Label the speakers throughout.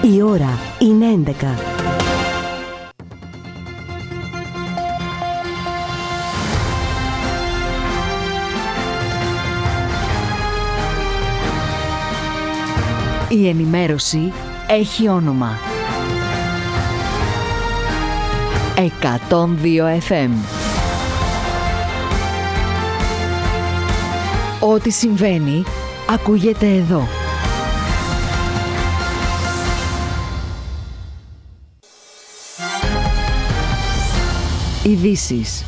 Speaker 1: Η ώρα είναι 11. Η ενημέρωση έχει όνομα. 102 FM. Ό,τι συμβαίνει, ακούγεται εδώ. Ειδήσεις.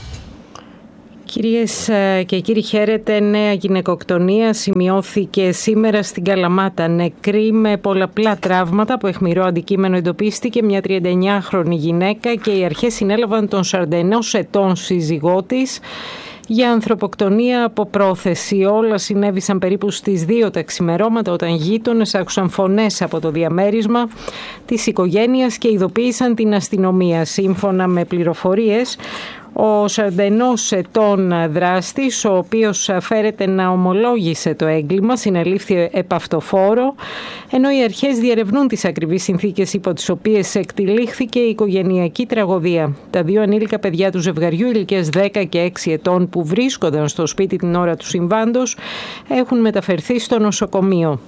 Speaker 2: Κυρίες και κύριοι, χαίρετε. Νέα γυναικοκτονία σημειώθηκε σήμερα στην Καλαμάτα. Νεκρή με πολλαπλά τραύματα. Από αιχμηρό αντικείμενο εντοπίστηκε μια 39χρονη γυναίκα και οι αρχές συνέλαβαν τον 41 ετών σύζυγό της για ανθρωποκτονία από πρόθεση. Όλα συνέβησαν περίπου στις 2 τα ξημερώματα, όταν γείτονες άκουσαν φωνές από το διαμέρισμα της οικογένειας και ειδοποίησαν την αστυνομία. Σύμφωνα με πληροφορίες, ο 41 ετών δράστης, ο οποίος φέρεται να ομολόγησε το έγκλημα, συνελήφθη επαυτοφόρο, ενώ οι αρχές διερευνούν τις ακριβείς συνθήκες υπό τις οποίες εκτυλίχθηκε η οικογενειακή τραγωδία. Τα 2 ανήλικα παιδιά του ζευγαριού ηλικίας 10 και 6 ετών που βρίσκονταν στο σπίτι την ώρα του συμβάντος έχουν μεταφερθεί στο νοσοκομείο.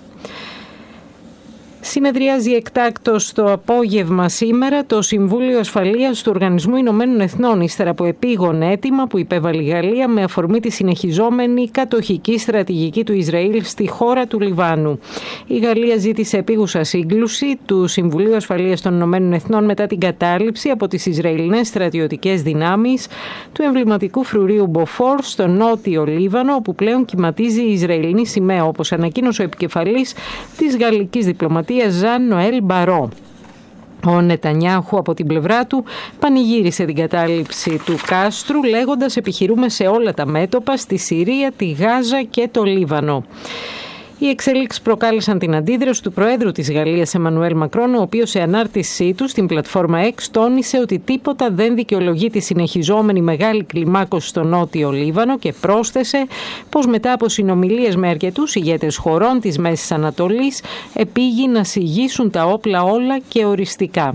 Speaker 2: Συνεδριάζει εκτάκτως το απόγευμα σήμερα το Συμβούλιο Ασφαλείας του Οργανισμού Ηνωμένων Εθνών, ύστερα από επίγον αίτημα που υπέβαλε η Γαλλία με αφορμή τη συνεχιζόμενη κατοχική στρατηγική του Ισραήλ στη χώρα του Λιβάνου. Η Γαλλία ζήτησε επίγουσα σύγκλουση του Συμβουλίου Ασφαλείας των Ηνωμένων Εθνών μετά την κατάληψη από τις Ισραηλινές στρατιωτικές δυνάμεις του εμβληματικού φρουρίου Μποφόρ στο νότιο Λίβανο, όπου πλέον κυματίζει η Ισραηλινή σημαία, όπως ανακοίνωσε ο επικεφαλής της γαλλικής διπλωματίας Ζαν Νοέλ Μπαρό. Ο Νετανιάχου από την πλευρά του πανηγύρισε την κατάληψη του κάστρου, λέγοντας «Επιχειρούμε σε όλα τα μέτωπα, στη Συρία, τη Γάζα και το Λίβανο». Οι εξελίξεις προκάλεσαν την αντίδραση του Προέδρου της Γαλλίας Εμμανουέλ Μακρόν, ο οποίος σε ανάρτησή του στην πλατφόρμα X τόνισε ότι τίποτα δεν δικαιολογεί τη συνεχιζόμενη μεγάλη κλιμάκωση στο νότιο Λίβανο και πρόσθεσε πως μετά από συνομιλίες με αρκετούς ηγέτες χωρών της Μέσης Ανατολής επήγει να συγγύσουν τα όπλα όλα και οριστικά.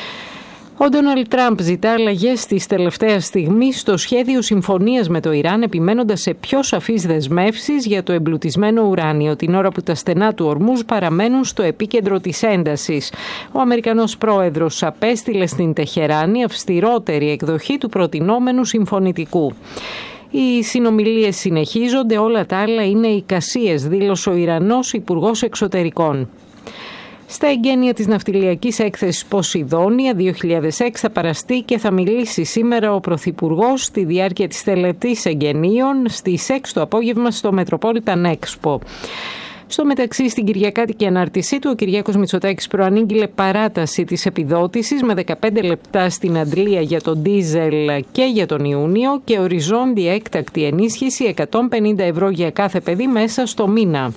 Speaker 2: Ο Ντόναλντ Τραμπ ζητά αλλαγές της τελευταίας στιγμής στο σχέδιο συμφωνίας με το Ιράν, επιμένοντας σε πιο σαφείς δεσμεύσεις για το εμπλουτισμένο ουράνιο, την ώρα που τα στενά του Ορμούζ παραμένουν στο επίκεντρο της έντασης. Ο Αμερικανός πρόεδρος απέστειλε στην Τεχεράνη αυστηρότερη εκδοχή του προτινόμενου συμφωνητικού. Οι συνομιλίες συνεχίζονται, όλα τα άλλα είναι εικασίες, δήλωσε ο Ιρανός Υπουργός Εξωτερικών. Στα εγγένεια της ναυτιλιακής έκθεσης Ποσειδόνια 2006 θα παραστεί και θα μιλήσει σήμερα ο Πρωθυπουργός στη διάρκεια της τελετής εγγενείων στις 6 το απόγευμα στο Metropolitan Expo. Στο μεταξύ, στην κυριακάτικη ανάρτησή του, ο Κυριάκος Μητσοτάκης προανήγγειλε παράταση της επιδότησης με 15 λεπτά στην αντλία για τον ντίζελ και για τον Ιούνιο και οριζόντια έκτακτη ενίσχυση 150 ευρώ για κάθε παιδί μέσα στο μήνα.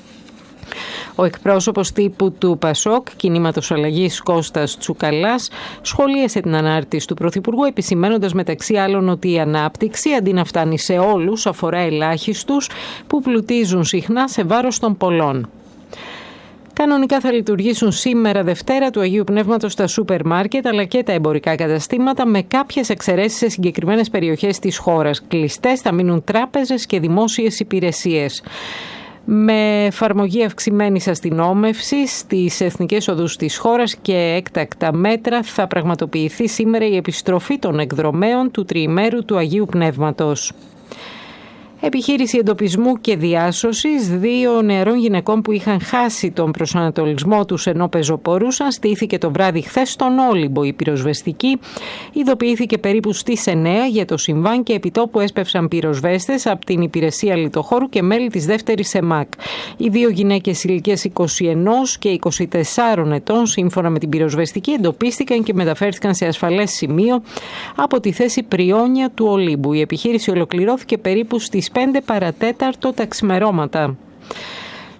Speaker 2: Ο εκπρόσωπος τύπου του ΠΑΣΟΚ, Κινήματος Αλλαγής, Κώστας Τσουκαλάς, σχολίασε την ανάρτηση του Πρωθυπουργού, επισημαίνοντας μεταξύ άλλων ότι η ανάπτυξη, αντί να φτάνει σε όλους, αφορά ελάχιστους που πλουτίζουν συχνά σε βάρος των πολλών. Κανονικά θα λειτουργήσουν σήμερα Δευτέρα του Αγίου Πνεύματος τα σούπερ μάρκετ αλλά και τα εμπορικά καταστήματα, με κάποιες εξαιρέσεις σε συγκεκριμένες περιοχές της χώρας. Κλειστές θα μείνουν τράπεζες και δημόσιες υπηρεσίες. Με εφαρμογή αυξημένης αστυνόμευσης στις εθνικές οδούς της χώρας και έκτακτα μέτρα θα πραγματοποιηθεί σήμερα η επιστροφή των εκδρομέων του τριημέρου του Αγίου Πνεύματος. Επιχείρηση εντοπισμού και διάσωσης 2 νεαρών γυναικών που είχαν χάσει τον προσανατολισμό τους ενώ πεζοπορούσαν στήθηκε το βράδυ χθες στον Όλυμπο. Η πυροσβεστική ειδοποιήθηκε περίπου στις 9 για το συμβάν και επιτόπου έσπευσαν πυροσβέστες από την υπηρεσία λιτοχώρου και μέλη της δεύτερης ΕΜΑΚ. Οι 2 γυναίκες ηλικίας 21 και 24 ετών, σύμφωνα με την πυροσβεστική, εντοπίστηκαν και μεταφέρθηκαν σε ασφαλές σημείο από τη θέση Πριόνια του Ολύμπου. Η επιχείρηση ολοκληρώθηκε περίπου στις 5 παρατέταρτο τα ξημερώματα.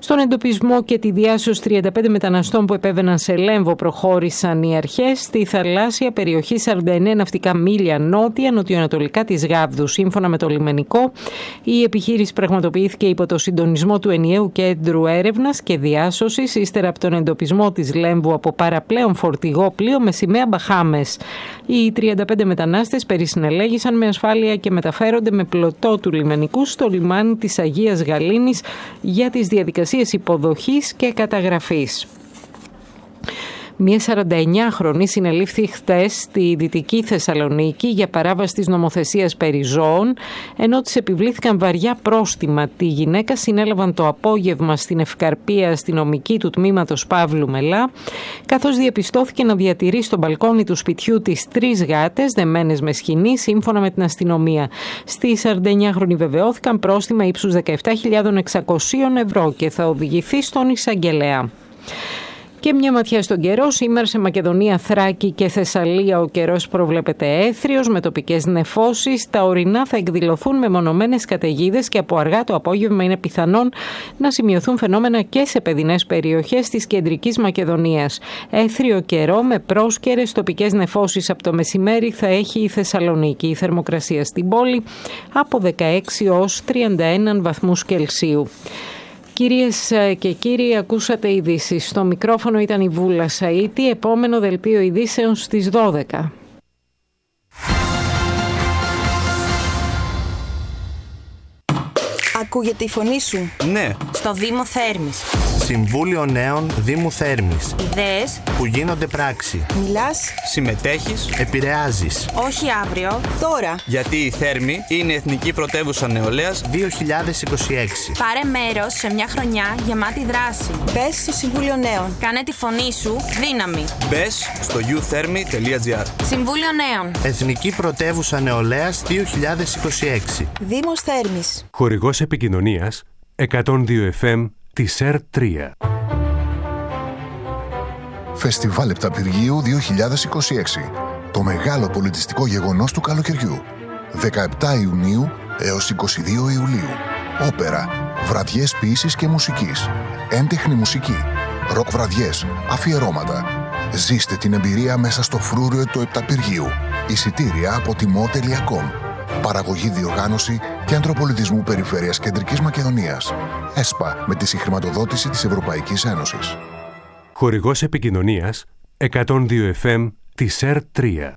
Speaker 2: Στον εντοπισμό και τη διάσωση 35 μεταναστών που επέβαιναν σε Λέμβο προχώρησαν οι αρχές στη θαλάσσια περιοχή 49 ναυτικά μίλια νότια-νοτιοανατολικά της Γάβδου. Σύμφωνα με το λιμενικό, η επιχείρηση πραγματοποιήθηκε υπό το συντονισμό του Ενιαίου Κέντρου Έρευνας και Διάσωσης ύστερα από τον εντοπισμό της Λέμβου από παραπλέον φορτηγό πλοίο με σημαία Μπαχάμες. Οι 35 μετανάστες περισυνελέγησαν με ασφάλεια και μεταφέρονται με πλωτό του λιμενικού στο λιμάνι της Αγίας Γαλήνης για τις διαδικασίες υποδοχής και καταγραφής. Μια 49χρονη συνελήφθη χθες στη Δυτική Θεσσαλονίκη για παράβαση της νομοθεσίας περί ζώων, ενώ της επιβλήθηκαν βαριά πρόστιμα. Τη γυναίκα συνέλαβαν το απόγευμα στην Ευκαρπία αστυνομική του τμήματος Παύλου Μελά, καθώς διαπιστώθηκε να διατηρεί στο μπαλκόνι του σπιτιού της 3 γάτες δεμένες με σχοινή, σύμφωνα με την αστυνομία. Στη 49χρονη βεβαιώθηκαν πρόστιμα ύψους 17.600 ευρώ και θα οδηγηθεί στον εισαγγελέα. Και μια ματιά στον καιρό. Σήμερα σε Μακεδονία, Θράκη και Θεσσαλία ο καιρός προβλέπεται έθριος με τοπικές νεφώσεις. Τα ορεινά θα εκδηλωθούν με μονομένες καταιγίδες και από αργά το απόγευμα είναι πιθανόν να σημειωθούν φαινόμενα και σε παιδινές περιοχές της κεντρικής Μακεδονίας. Έθριο καιρό με πρόσκαιρες τοπικές νεφώσεις από το μεσημέρι θα έχει η Θεσσαλονίκη. Η θερμοκρασία στην πόλη από 16 ως 31 βαθμούς Κελσίου. Κυρίες και κύριοι, ακούσατε ειδήσεις. Στο μικρόφωνο ήταν η Βούλα Σαΐτη. Επόμενο δελτίο ειδήσεων στις 12.
Speaker 3: Ακούγεται η φωνή σου?
Speaker 4: Ναι.
Speaker 3: Στο Δήμο Θέρμης.
Speaker 4: Συμβούλιο Νέων Δήμου Θέρμης.
Speaker 3: Ιδέες
Speaker 4: που γίνονται πράξη.
Speaker 3: Μιλάς.
Speaker 4: Συμμετέχεις. Επηρεάζεις.
Speaker 3: Όχι αύριο, τώρα.
Speaker 4: Γιατί η Θέρμη είναι η Εθνική Πρωτεύουσα Νεολαίας 2026.
Speaker 3: Πάρε μέρος σε μια χρονιά γεμάτη δράση. Μπες στο Συμβούλιο Νέων. Κάνε τη φωνή σου δύναμη.
Speaker 4: Μπες στο youthermy.gr.
Speaker 3: Συμβούλιο Νέων.
Speaker 4: Εθνική Πρωτεύουσα Νεολαίας 2026.
Speaker 3: Δήμος Θέρμης.
Speaker 5: Χορηγός επικοινωνίας 102 FM της ΕΡΤ3.
Speaker 6: Φεστιβάλ Επταπηργίου 2026. Το μεγάλο πολιτιστικό γεγονός του καλοκαιριού. 17 Ιουνίου έως 22 Ιουλίου. Όπερα, βραδιές ποίησης και μουσικής, έντεχνη μουσική, ροκ βραδιές, αφιερώματα. Ζήστε την εμπειρία μέσα στο φρούριο του Επταπηργίου. Εισιτήρια από timo.com. Παραγωγή, διοργάνωση Κέντρο Πολιτισμού Περιφέρειας Κεντρικής Μακεδονίας. ΕΣΠΑ, με τη συγχρηματοδότηση της Ευρωπαϊκής Ένωσης.
Speaker 5: Χορηγός επικοινωνίας 102 FM της ΕΡΤ3.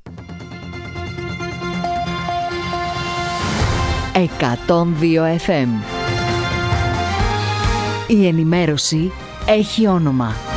Speaker 1: 102 FM. Η ενημέρωση έχει όνομα.